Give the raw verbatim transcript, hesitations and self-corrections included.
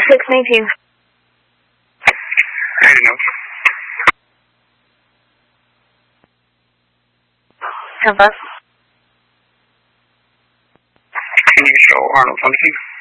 six nineteen. eighty knows. ten five. Can you show Arnold seventeen?